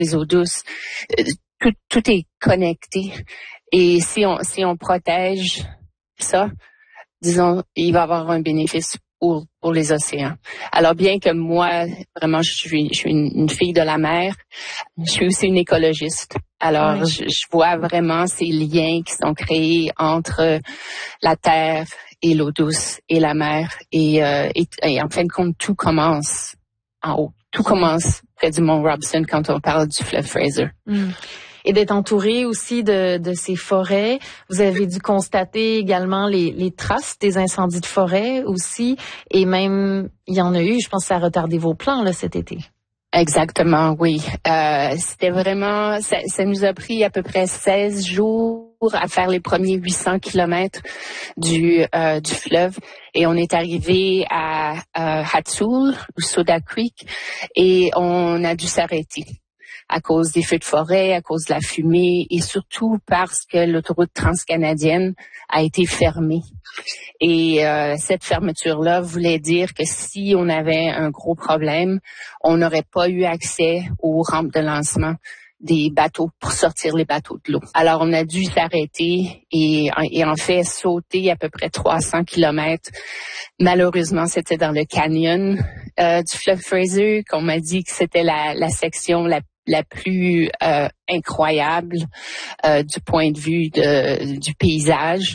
les eaux douces. Tout est connecté. Et si on protège ça, disons, il va y avoir un bénéfice pour les océans. Alors, bien que moi, vraiment, je suis une fille de la mer, je suis aussi une écologiste. Alors, oui. je vois vraiment ces liens qui sont créés entre la terre et l'eau douce et la mer. Et en fin de compte, tout commence en haut. Tout commence près du mont Robson quand on parle du fleuve Fraser. Et d'être entouré aussi de ces forêts. Vous avez dû constater également les traces des incendies de forêt aussi. Et même, il y en a eu, je pense que ça a retardé vos plans là cet été. Exactement, oui. C'était vraiment, ça nous a pris à peu près 16 jours à faire les premiers 800 kilomètres du fleuve. Et on est arrivé à Hatsul, ou Soda Creek, et on a dû s'arrêter à cause des feux de forêt, à cause de la fumée et surtout parce que l'autoroute transcanadienne a été fermée. Et cette fermeture-là voulait dire que si on avait un gros problème, on n'aurait pas eu accès aux rampes de lancement des bateaux pour sortir les bateaux de l'eau. Alors, on a dû s'arrêter et en fait sauter à peu près 300 kilomètres. Malheureusement, c'était dans le canyon du fleuve Fraser qu'on m'a dit que c'était la section la plus incroyable du point de vue du paysage.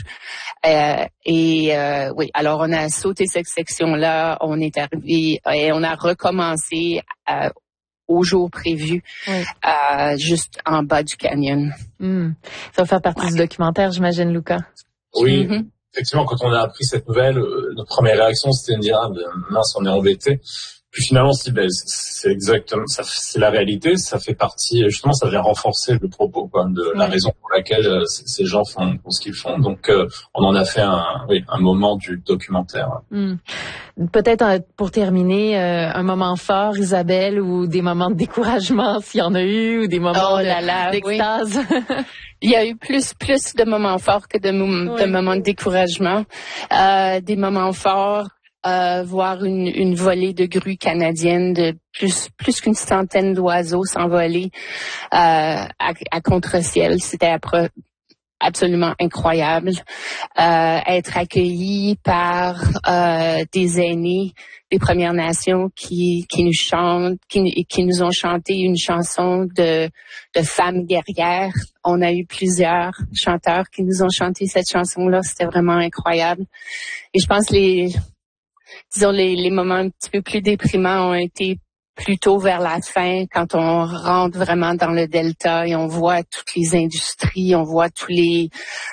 Oui, alors on a sauté cette section-là, on est arrivé et on a recommencé au jour prévu, juste en bas du canyon. Ça va faire partie du documentaire, j'imagine, Luca. Oui, effectivement, quand on a appris cette nouvelle, notre première réaction, c'était de dire mince, on est embêté. Puis finalement, c'est exactement, c'est la réalité. Ça fait partie, justement, ça vient renforcer le propos, de la raison pour laquelle ces gens font ce qu'ils font. Donc, on en a fait un moment du documentaire. Peut-être pour terminer, un moment fort, Isabelle, ou des moments de découragement, s'il y en a eu, ou des moments d'extase. Oui. Il y a eu plus de moments forts que de moments de découragement. Des moments forts. Voir une volée de grues canadiennes de plus qu'une centaine d'oiseaux s'envoler à contre-ciel. C'était absolument incroyable. Être accueilli par des aînés des Premières Nations qui nous chantent, qui nous ont chanté une chanson de femmes guerrières. On a eu plusieurs chanteurs qui nous ont chanté cette chanson-là. C'était vraiment incroyable. Et je pense les moments un petit peu plus déprimants ont été plutôt vers la fin, quand on rentre vraiment dans le delta et on voit toutes les industries, on voit tous les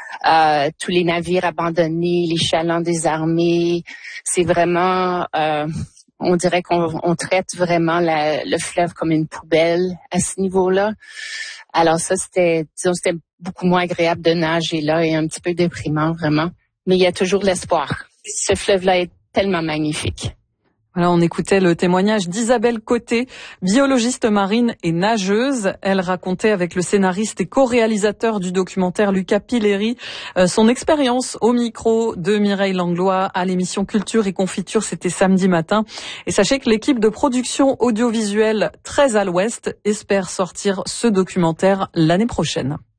navires abandonnés, les chalands désarmés. C'est vraiment, on dirait qu'on traite vraiment le fleuve comme une poubelle à ce niveau-là. Alors ça, c'était beaucoup moins agréable de nager là et un petit peu déprimant vraiment. Mais il y a toujours l'espoir. Ce fleuve-là est tellement magnifique. Voilà, on écoutait le témoignage d'Isabelle Côté, biologiste marine et nageuse. Elle racontait avec le scénariste et co-réalisateur du documentaire Luca Pilleri son expérience au micro de Mireille Langlois à l'émission Culture et Confiture. C'était samedi matin. Et sachez que l'équipe de production audiovisuelle 13 à l'Ouest espère sortir ce documentaire l'année prochaine.